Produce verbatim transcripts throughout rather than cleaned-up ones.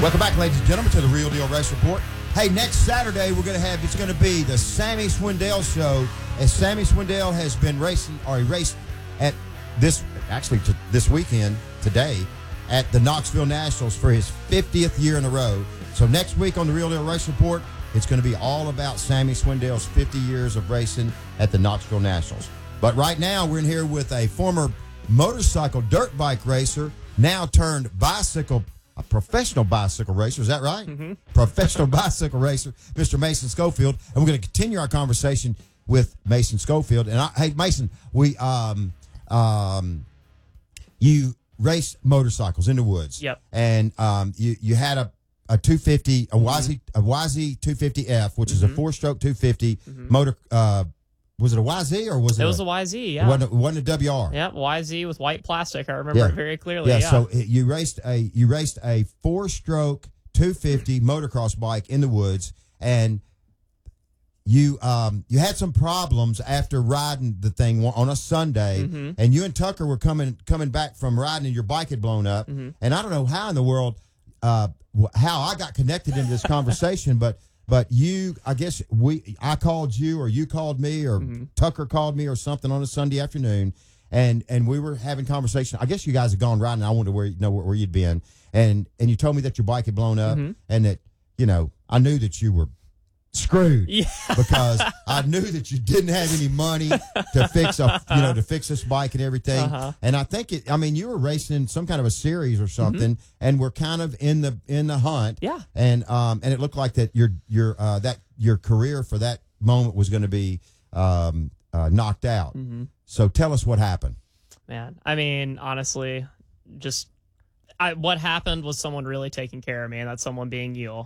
Welcome back, ladies and gentlemen, to the Real Deal Race Report. Hey, next Saturday we're going to have, it's going to be the Sammy Swindell Show, as Sammy Swindell has been racing, or he raced at this, actually to this weekend, today, at the Knoxville Nationals for his fiftieth year in a row. So next week on the Real Deal Race Report, it's going to be all about Sammy Swindell's fifty years of racing at the Knoxville Nationals. But right now, we're in here with a former motorcycle dirt bike racer, now turned bicycle, a professional bicycle racer. Is that right? Mm-hmm. Professional bicycle racer, Mister Mason Schofield. And we're going to continue our conversation with Mason Schofield. And I, hey, Mason, we um um you race motorcycles in the woods. Yep. And um you you had a a two fifty, a Y Z, Mm-hmm. a Y Z two fifty F, which Mm-hmm. is a four-stroke two fifty Mm-hmm. motor. Uh, was it a Y Z or was it? It was a, a Y Z, It yeah. wasn't, it wasn't a W R. Yeah, Y Z with white plastic. I remember Yeah. it very clearly. Yeah, Yeah. so it- you raced a you raced a four-stroke two fifty motocross bike in the woods, and you um you had some problems after riding the thing on a Sunday, Mm-hmm. and you and Tucker were coming coming back from riding, and your bike had blown up, Mm-hmm. and I don't know how in the world uh wh- how I got connected into this conversation, but. But you, I guess we, I called you, or you called me, or Mm-hmm. Tucker called me, or something on a Sunday afternoon, and and we were having conversation. I guess you guys had gone riding. I wanted to where know where, where you'd been, and and you told me that your bike had blown up, Mm-hmm. and that you know I knew that you were screwed Yeah. because I knew that you didn't have any money to fix a you know to fix this bike and everything. Uh-huh. And I think it. I mean, you were racing some kind of a series or something, and we're kind of in the in the hunt. Yeah. And um and it looked like that your your uh that your career for that moment was going to be um uh, knocked out. Mm-hmm. So tell us what happened. Man, I mean, honestly, just I, what happened was someone really taking care of me, and that's someone being you.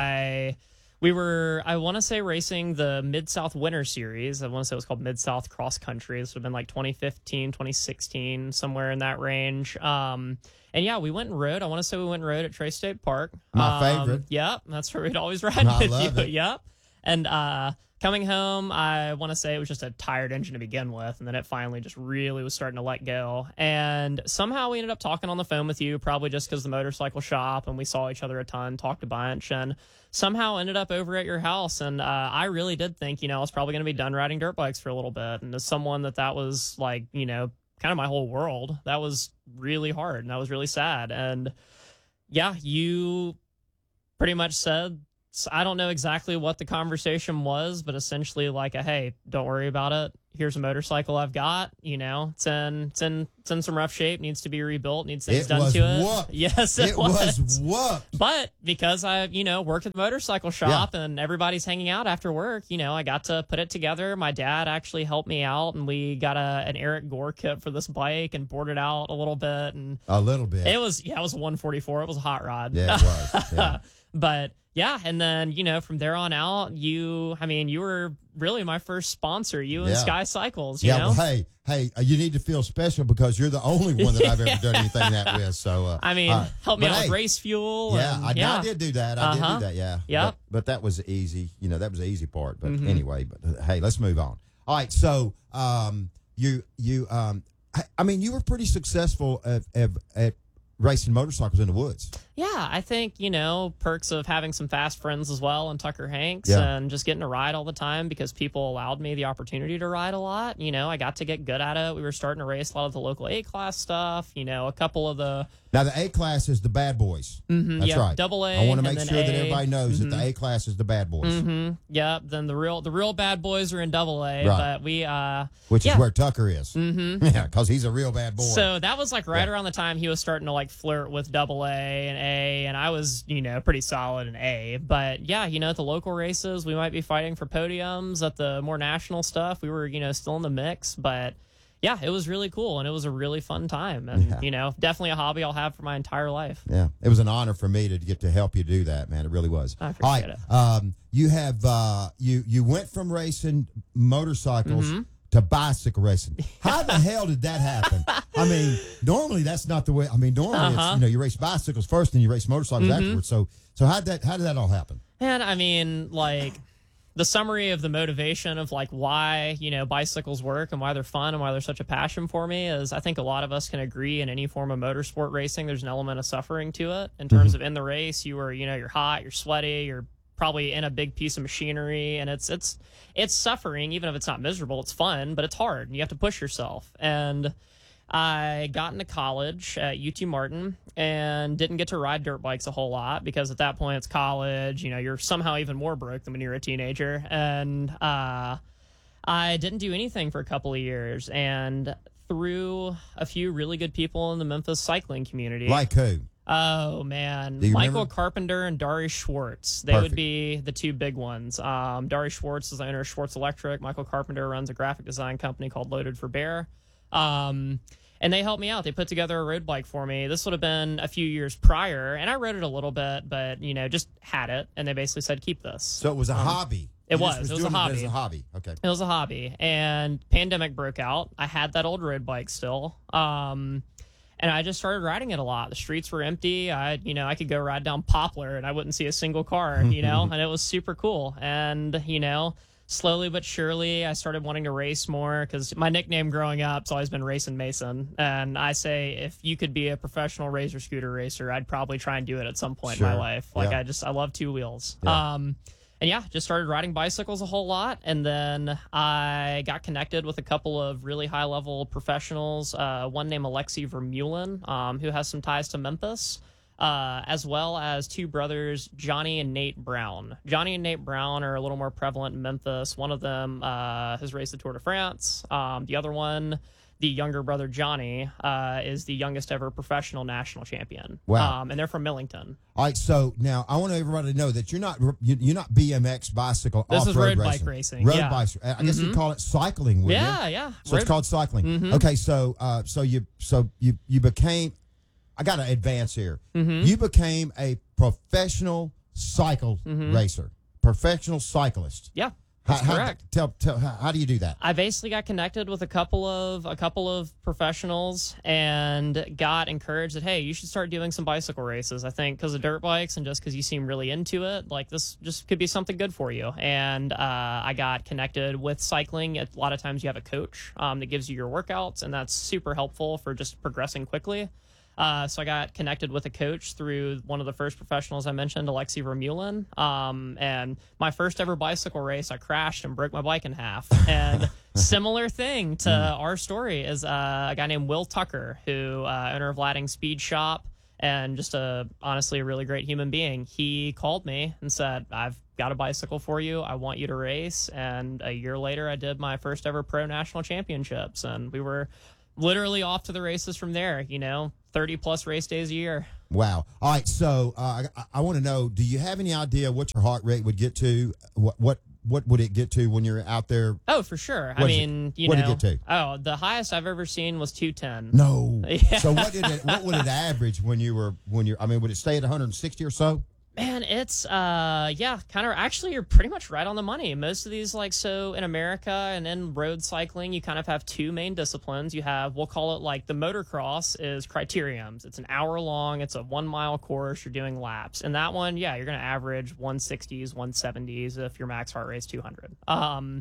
I we were I want to say racing the Mid South Winter Series. I want to say it was called Mid South Cross Country. This would have been like twenty fifteen, twenty sixteen, somewhere in that range. Um, and yeah, we went and rode. I want to say we went and rode at Trace State Park. My um, favorite. Yep, that's where we'd always ride I with love you. it. Yep. And uh, coming home, I want to say it was just a tired engine to begin with, and then it finally just really was starting to let go. And somehow we ended up talking on the phone with you, probably just because the motorcycle shop, and we saw each other a ton, talked a bunch, and somehow ended up over at your house. And uh, I really did think, you know, I was probably going to be done riding dirt bikes for a little bit. And as someone that that was like, you know, kind of my whole world, that was really hard, and that was really sad. And yeah, you pretty much said, I don't know exactly what the conversation was, but essentially like a, hey, don't worry about it. Here's a motorcycle I've got. You know, it's in it's in it's in some rough shape. Needs to be rebuilt. Needs things It done was to it. whooped. Yes, it, It was. was whooped. But because I, you know, worked at the motorcycle shop and everybody's hanging out after work, you know, I got to put it together. My dad actually helped me out, and we got a an Eric Gore kit for this bike and boarded out a little bit. And A little bit. it was yeah, it was a one forty-four. It was a hot rod. Yeah, it was. Yeah. But yeah, and then, you know, from there on out, you, I mean, you were really my first sponsor, you and Yeah. Sky Cycles, you Yeah, know? well, hey, hey, uh, you need to feel special because you're the only one that I've ever done anything that with. So, uh, I mean, uh, help me but out hey, with race fuel. Yeah, and, I, yeah. I did do that. I did Uh-huh. do that. Yeah. Yep. But, but that was easy. You know, that was the easy part. But Mhm. anyway, but uh, hey, let's move on. All right. So, um, you, you, um, I, I mean, you were pretty successful at, at, at racing motorcycles in the woods. Yeah, I think, you know, perks of having some fast friends as well and Tucker Hanks Yeah. and just getting to ride all the time because people allowed me the opportunity to ride a lot. You know, I got to get good at it. We were starting to race a lot of the local A-class stuff, you know, a couple of the... Now, the A class is the bad boys. Mhm, That's yeah, right. double A, I want to and make then sure that A. everybody knows Mhm. that the A class is the bad boys, Mm-hmm. Yep. Then the real the real bad boys are in double A, Right. but we uh which yeah. is where Tucker is. Mm-hmm. Yeah, because he's a real bad boy. So that was like right Yeah. around the time he was starting to like flirt with double A and A, and I was, you know, pretty solid in A. But yeah, you know, at the local races, we might be fighting for podiums. At the more national stuff, we were, you know, still in the mix. But yeah, it was really cool, and it was a really fun time. And, Yeah. you know, definitely a hobby I'll have for my entire life. Yeah, it was an honor for me to get to help you do that, man. It really was. I All appreciate right, it. um, you have uh, you you went from racing motorcycles Mm-hmm. to bicycle racing. How the hell did that happen? I mean, normally that's not the way. I mean, normally it's, Uh-huh. you know you race bicycles first, and you race motorcycles Mhm. afterwards. So so how did that how did that all happen? And I mean, like, the summary of the motivation of like why, you know, bicycles work and why they're fun and why they're such a passion for me is I think a lot of us can agree in any form of motorsport racing, there's an element of suffering to it in terms mm-hmm. of in the race, you are, you know, you're hot, you're sweaty, you're probably in a big piece of machinery, and it's, it's, it's suffering, even if it's not miserable, it's fun, but it's hard and you have to push yourself. And I got into college at U T Martin and didn't get to ride dirt bikes a whole lot because at that point it's college, you know, you're somehow even more broke than when you're a teenager. And uh, I didn't do anything for a couple of years. And through a few really good people in the Memphis cycling community. Like who? Oh, man. Michael remember? Carpenter and Dari Schwartz. They Perfect. would be the two big ones. Um, Dari Schwartz is the owner of Schwartz Electric. Michael Carpenter runs a graphic design company called Loaded for Bear. Um, and they helped me out. They put together a road bike for me. This would have been a few years prior, and I rode it a little bit, but, you know, just had it. And they basically said, keep this. So it was a um, hobby. It You was. just It was a doing hobby. It as a hobby. Okay. It was a hobby. And pandemic broke out. I had that old road bike still. Um, and I just started riding it a lot. The streets were empty. I, you know, I could go ride down Poplar and I wouldn't see a single car, you know, and it was super cool. And, you know, slowly but surely, I started wanting to race more because my nickname growing up has always been Racing Mason. And I say if you could be a professional razor scooter racer, I'd probably try and do it at some point Sure. in my life. Like Yeah. I just, I love two wheels. Yeah. Um, and yeah, just started riding bicycles a whole lot. And then I got connected with a couple of really high level professionals, uh, one named Alexei Vermeulen, um, who has some ties to Memphis. Uh, as well as two brothers, Johnny and Nate Brown. Johnny and Nate Brown are a little more prevalent in Memphis. One of them uh, has raced the Tour de France. Um, the other one, the younger brother, Johnny, uh, is the youngest ever professional national champion. Wow. Um, and they're from Millington. All right, so now I want everybody to know that you're not you- you're not B M X bicycle This is off-road road bike racing. racing, Road yeah. bike. I guess Mhm. you'd call it cycling, wouldn't you? Yeah, yeah. So it's Road- called cycling. Mhm. Okay, so uh, so you so you you became. I got to advance here. Mhm. You became a professional cycle Mhm. racer, professional cyclist. Yeah, that's how, correct. How, tell, tell, how, how do you do that? I basically got connected with a couple of a couple of professionals and got encouraged that hey, you should start doing some bicycle races. I think because of dirt bikes and just because you seem really into it, like this just could be something good for you. And uh, I got connected with cycling. A lot of times you have a coach um, that gives you your workouts, and that's super helpful for just progressing quickly. Uh, so I got connected with a coach through one of the first professionals I mentioned, Alexei Vermeulen. Um, and my first ever bicycle race, I crashed and broke my bike in half. And similar thing to our story is uh, a guy named Will Tucker, who uh, owner of Ladding Speed Shop and just a honestly a really great human being. He called me and said, "I've got a bicycle for you. I want you to race." And a year later, I did my first ever pro national championships, and we were literally off to the races from there, you know, thirty plus race days a year. Wow. All right. So uh, I, I want to know, do you have any idea what your heart rate would get to? What what what would it get to when you're out there? Oh, for sure. What I is it? mean, you What did know, it get to? oh, the highest I've ever seen was two ten. No. Yeah. So what did it, what would it average when you were when you? I mean, would it stay at one hundred sixty or so? Man, it's uh yeah, kind of actually you're pretty much right on the money. Most of these, like, so in America and in road cycling, you kind of have two main disciplines. You have, we'll call it like the motocross is criteriums. It's an hour long, it's a one mile course, you're doing laps. And that one, yeah, you're gonna average one sixties, one seventies if your max heart rate's two hundred. Um